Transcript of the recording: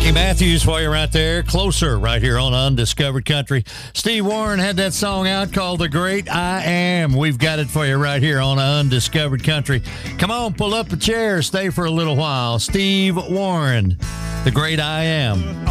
Matthews for you right there. Closer right here on Undiscovered Country. Steve Warren had that song out called The Great I Am. We've got it for you right here on Undiscovered Country. Come on, pull up a chair. Stay for a little while. Steve Warren, The Great I Am.